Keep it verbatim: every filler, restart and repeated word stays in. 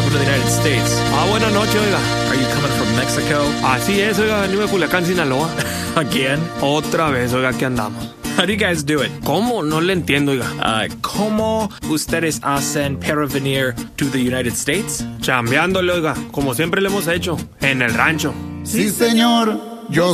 coming to the United States. Ah, buenas noches, oiga. Are you coming from Mexico? Así es, oiga, venimos de Culiacán, Sinaloa. Again? Otra vez, oiga, aquí andamos. How do you guys do it? ¿Cómo? No le entiendo, oiga. Uh, ¿Cómo ustedes hacen para venir to the United States? Chambeándole, oiga, como siempre le hemos hecho, en el rancho. Sí, señor.